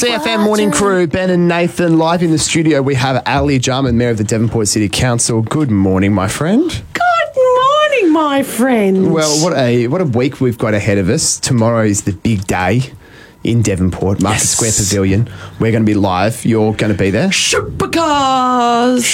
CFM Morning Crew, Ben and Nathan, live in the studio. We have Ali Jarman, Mayor of the Devonport City Council. Good morning, my friend. Good morning, my friend. Well, what a week we've got ahead of us. Tomorrow is the big day in Devonport, Market Square Pavilion. We're going to be live. You're going to be there? Supercars.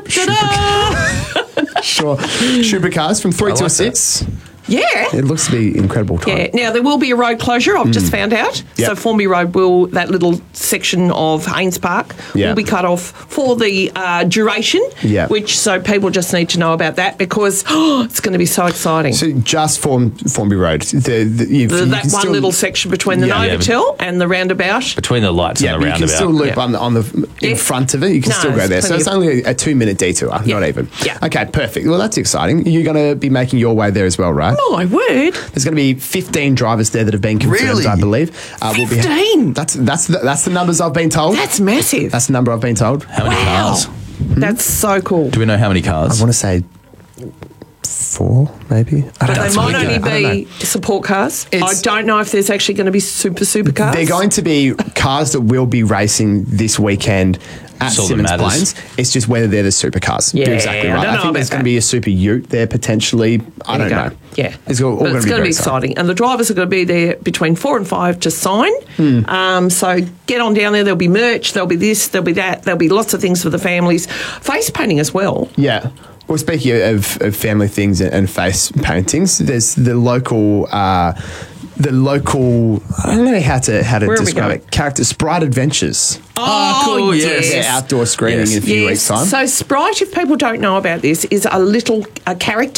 Sure. Supercars from 3 till 6. Yeah. It looks to be incredible time. Yeah. Now, there will be a road closure, I've just found out. Yep. So, Formby Road that little section of Haynes Park will be cut off for the duration, so people just need to know about that because it's going to be so exciting. So, just Formby Road. That one little section between the Novotel and the roundabout. Between the lights and the roundabout. You can still loop on the in front of it. You can still go there. So, it's only a 2-minute detour, not even. Yeah. Okay, perfect. Well, that's exciting. You're going to be making your way there as well, right? My word. There's going to be 15 drivers there that have been confirmed, I believe. 15? That's the numbers I've been told. That's massive. That's the number I've been told. How many cars? That's so cool. Do we know how many cars? I want to say 4, maybe. But they might only be support cars. I don't know if there's actually going to be super cars. They're going to be cars that will be racing this weekend at Simmons Plains. It's just whether they're the supercars. Yeah, You're exactly right. I think there's going to be a super ute there potentially. I don't know. Yeah. It's all going to be exciting. And the drivers are going to be there between 4 and 5 to sign. So get on down there. There'll be merch. There'll be this. There'll be that. There'll be lots of things for the families. Face painting as well. Yeah. Well, speaking of family things and face paintings, there's the local, I don't know how to describe it, character, Sprite Adventures. Oh, cool, yes. Their outdoor screening in a few weeks' time. So Sprite, if people don't know about this, is a character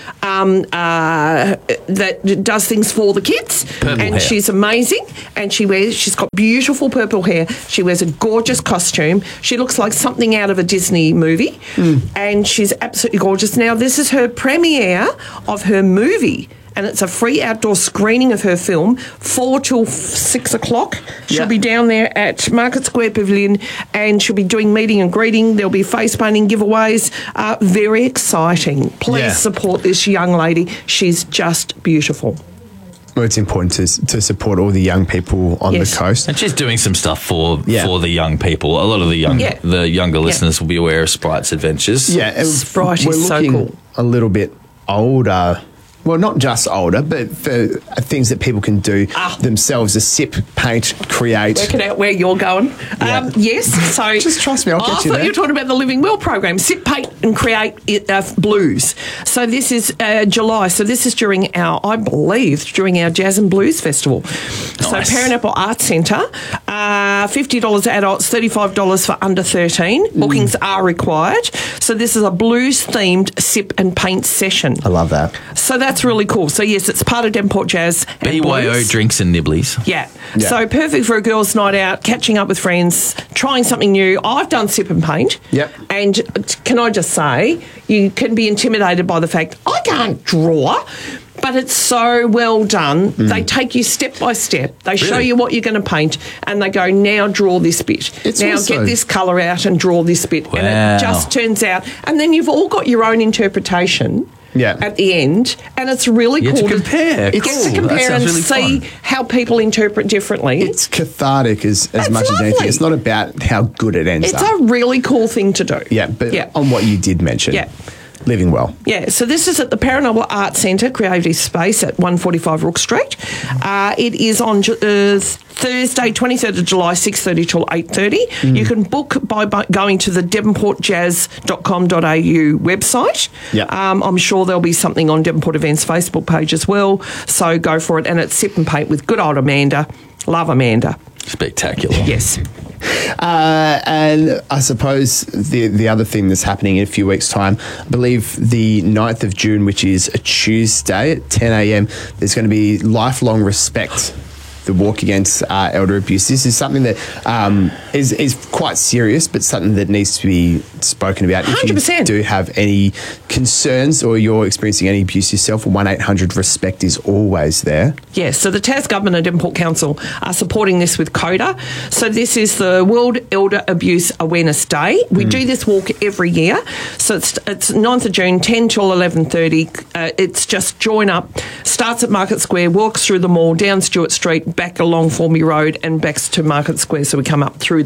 that does things for the kids. Purple hair. She's amazing. And she's got beautiful purple hair. She wears a gorgeous costume. She looks like something out of a Disney movie. And she's absolutely gorgeous. Now, this is her premiere of her movie. And it's a free outdoor screening of her film, 4 till 6 o'clock. She'll be down there at Market Square Pavilion and she'll be doing meeting and greeting. There'll be face painting giveaways. Very exciting. Please support this young lady. She's just beautiful. Well, it's important to support all the young people on the coast. And she's doing some stuff for the young people. A lot of the younger listeners will be aware of Sprite's adventures. Yeah, Sprite is so cool. A little bit older. Well, not just older, but for things that people can do themselves, a sip, paint, create. Working out where you're going. Yes, so... Just trust me, I'll get you there. I thought you were talking about the Living Well program. Sip, paint and create blues. So this is July. So this is during our Jazz and Blues Festival. Nice. So Paranaple Arts Centre, $50 adults, $35 for under 13. Bookings are required. So this is a blues-themed sip and paint session. I love that. So that's really cool. So, yes, it's part of Devonport Jazz and BYO Blues. Drinks and Nibblies. Yeah. So perfect for a girls' night out, catching up with friends, trying something new. I've done sip and paint. Yep. And can I just say, you can be intimidated by the fact, I can't draw, but it's so well done. They take you step by step. They show you what you're going to paint and they go, now draw this bit. Get this colour out and draw this bit. Wow. And it just turns out. And then you've all got your own interpretation. At the end, and it's really cool to compare. Get to compare and see how people interpret differently. It's cathartic as much as anything. It's not about how good it ends up. It's a really cool thing to do. Yeah, but on what you did mention. Yeah. Living Well. Yeah, so this is at the Paranoble Arts Centre, Creative Space at 145 Rook Street. It is on Thursday, 23rd of July, 6:30 till 8:30. You can book by going to the devonportjazz.com.au website. I'm sure there'll be something on Devonport Events Facebook page as well, so go for it. And it's Sip and Paint with good old Amanda. Love Amanda. Spectacular. Yes. And I suppose the other thing that's happening in a few weeks' time, I believe the 9th of June, which is a Tuesday at 10 a.m, there's going to be Lifelong Respect, the walk against elder abuse. This is something that is quite serious, but something that needs to be spoken about. 100%. If you do have any concerns or you're experiencing any abuse yourself, 1-800-RESPECT is always there. Yes, so the Tasmania Government and Devonport Council are supporting this with CODA. So this is the World Elder Abuse Awareness Day. We do this walk every year. So it's 9th of June, 10 till 11:30. It's just join up, starts at Market Square, walks through the mall, down Stewart Street, back along Formby Road and back to Market Square, so we come up through